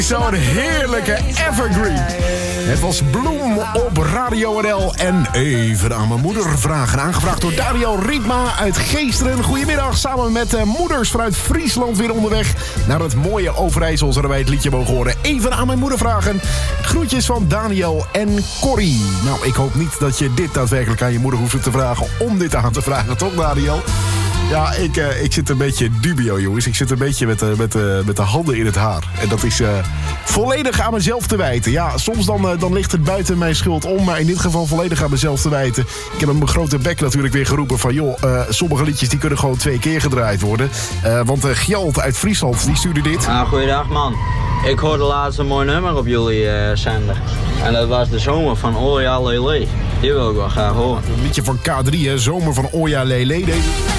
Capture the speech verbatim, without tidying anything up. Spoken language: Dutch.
Zo'n heerlijke evergreen. Het was Bloem op Radio N L en even aan mijn moeder vragen. Aangevraagd door Daniel Rietma uit Geesteren. Goedemiddag, samen met uh, moeders vanuit Friesland weer onderweg naar het mooie Overijssel. Zodat wij het liedje mogen horen. Even aan mijn moeder vragen. Groetjes van Daniel en Corrie. Nou, ik hoop niet dat je dit daadwerkelijk aan je moeder hoeft te vragen om dit aan te vragen, toch Daniel? Ja, ik, uh, ik zit een beetje dubio, jongens. Ik zit een beetje met, uh, met, uh, met de handen in het haar. En dat is uh, volledig aan mezelf te wijten. Ja, soms dan, uh, dan ligt het buiten mijn schuld om. Maar in dit geval volledig aan mezelf te wijten. Ik heb met mijn grote bek natuurlijk weer geroepen van... joh, uh, sommige liedjes die kunnen gewoon twee keer gedraaid worden. Uh, want uh, Gjalt uit Friesland, die stuurde dit. Ah, goeiedag, man. Ik hoorde laatst een mooi nummer op jullie uh, zender. En dat was De Zomer van Oja Lele. Die wil ik wel graag horen. Een liedje van K drie, hè. Zomer van Oja Lele. Deze...